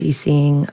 You're seeing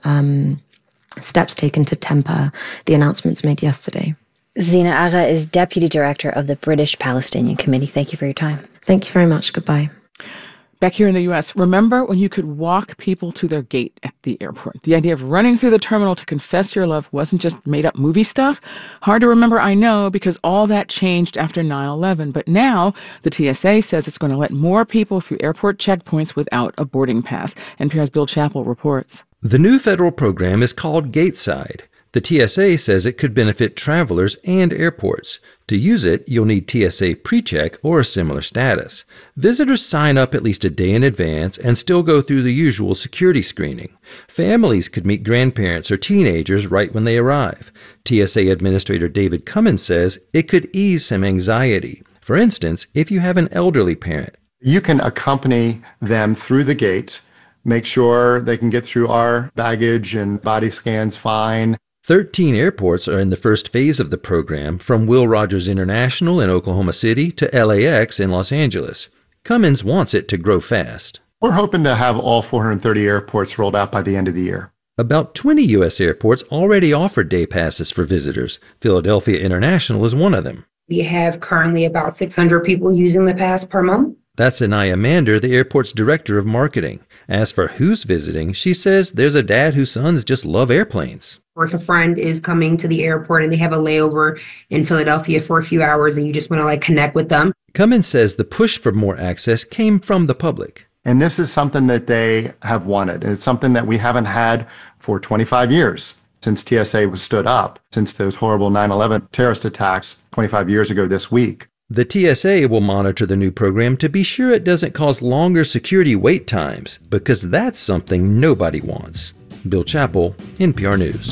steps taken to temper the announcements made yesterday. Zina Agha is Deputy Director of the British Palestinian Committee. Thank you for your time. Thank you very much. Goodbye. Back here in the U.S., remember when you could walk people to their gate at the airport? The idea of running through the terminal to confess your love wasn't just made-up movie stuff. Hard to remember, I know, because all that changed after 9/11. But now the TSA says it's going to let more people through airport checkpoints without a boarding pass. NPR's Bill Chappell reports. The new federal program is called Gateside. The TSA says it could benefit travelers and airports. To use it, you'll need TSA PreCheck or a similar status. Visitors sign up at least a day in advance and still go through the usual security screening. Families could meet grandparents or teenagers right when they arrive. TSA Administrator David Cummins says it could ease some anxiety. For instance, if you have an elderly parent. You can accompany them through the gate, make sure they can get through our baggage and body scans fine. 13 airports are in the first phase of the program, from Will Rogers International in Oklahoma City to LAX in Los Angeles. Cummins wants it to grow fast. We're hoping to have all 430 airports rolled out by the end of the year. About 20 U.S. airports already offer day passes for visitors. Philadelphia International is one of them. We have currently about 600 people using the pass per month. That's Anaya Mander, the airport's director of marketing. As for who's visiting, she says there's a dad whose sons just love airplanes. Or if a friend is coming to the airport and they have a layover in Philadelphia for a few hours and you just want to connect with them. Cummins says the push for more access came from the public. And this is something that they have wanted. And it's something that we haven't had for 25 years since TSA was stood up, since those horrible 9/11 terrorist attacks 25 years ago this week. The TSA will monitor the new program to be sure it doesn't cause longer security wait times, because that's something nobody wants. Bill Chappell, NPR News.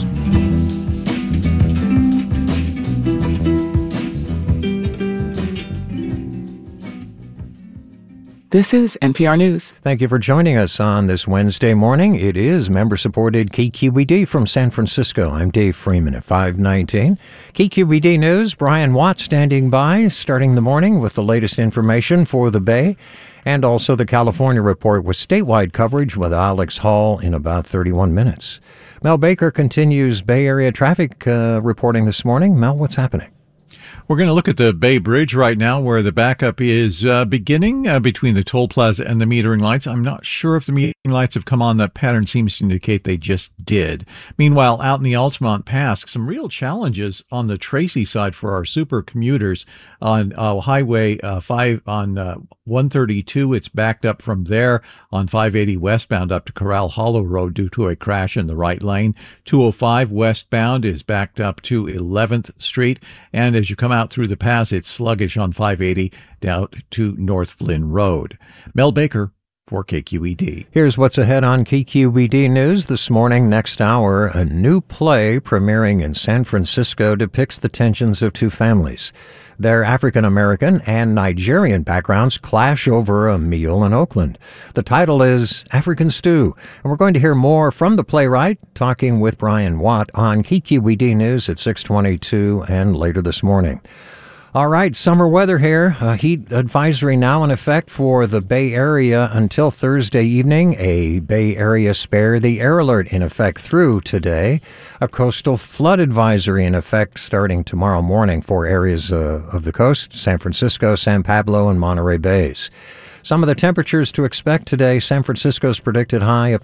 This is NPR News. Thank you for joining us on this Wednesday morning. It is member-supported KQED from San Francisco. I'm Dave Freeman at 5:19. KQED News, Brian Watt standing by, starting the morning with the latest information for the Bay, and also the California Report with statewide coverage with Alex Hall in about 31 minutes. Mel Baker continues Bay Area traffic reporting this morning. Mel, what's happening? We're going to look at the Bay Bridge right now, where the backup is beginning between the toll plaza and the metering lights. I'm not sure if the metering lights have come on. That pattern seems to indicate they just did. Meanwhile, out in the Altamont Pass, some real challenges on the Tracy side for our super commuters on Highway 5 on 132. It's backed up from there on 580 westbound up to Corral Hollow Road due to a crash in the right lane. 205 westbound is backed up to 11th Street. And as you come out through the pass, it's sluggish on 580 down to North Flynn Road. Mel Baker for KQED. Here's what's ahead on KQED News this morning. Next hour, a new play premiering in San Francisco depicts the tensions of two families. Their African-American and Nigerian backgrounds clash over a meal in Oakland. The title is African Stew, and we're going to hear more from the playwright, talking with Brian Watt on KQED News at 6:22 and later this morning. All right, summer weather here. A heat advisory now in effect for the Bay Area until Thursday evening. A Bay Area spare the air alert in effect through today. A coastal flood advisory in effect starting tomorrow morning for areas of the coast, San Francisco, San Pablo, and Monterey Bays. Some of the temperatures to expect today: San Francisco's predicted high up